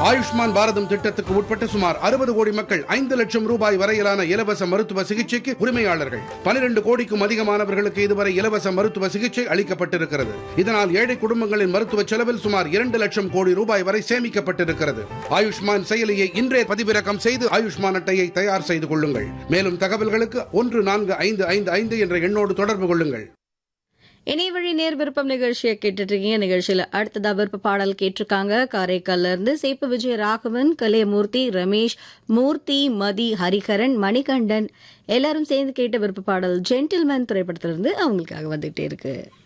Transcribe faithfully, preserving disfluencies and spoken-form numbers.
ஆயுஷ்மான் பாரதம் திட்டத்துக்கு உட்பட்ட சுமார் அறுபது கோடி மக்கள் ஐந்து லட்சம் ரூபாய் வரையிலான இலவச மருத்துவ சிகிச்சைக்கு உரிமையாளர்கள். பனிரெண்டு கோடிக்கும் அதிகமானவர்களுக்கு இதுவரை இலவச மருத்துவ சிகிச்சை அளிக்கப்பட்டிருக்கிறது. இதனால் ஏழை குடும்பங்களின் மருத்துவ செலவில் சுமார் இரண்டு லட்சம் கோடி ரூபாய் வரை சேமிக்கப்பட்டிருக்கிறது. ஆயுஷ்மான் செயலியை இன்றே பதிவிறக்கம் செய்து ஆயுஷ்மான் அட்டையை தயார் செய்து கொள்ளுங்கள். மேலும் தகவல்களுக்கு ஒன்று நான்கு ஐந்து ஐந்து ஐந்து என்ற எண்ணோடு தொடர்பு கொள்ளுங்கள். இணையவழி நேர் விருப்பம் நிகழ்ச்சியை கேட்டுட்டு இருக்கீங்க. நிகழ்ச்சியில அடுத்ததா விருப்ப பாடல் கேட்டிருக்காங்க. காரைக்கால்ல இருந்து சேப்பு விஜய ராகவன், கலையமூர்த்தி, ரமேஷ், மூர்த்தி, மதி, ஹரிகரன், மணிகண்டன் எல்லாரும் சேர்ந்து கேட்ட விருப்ப பாடல் ஜென்டில்மேன் திரைப்படத்திலிருந்து அவங்களுக்காக வந்துட்டே இருக்கு.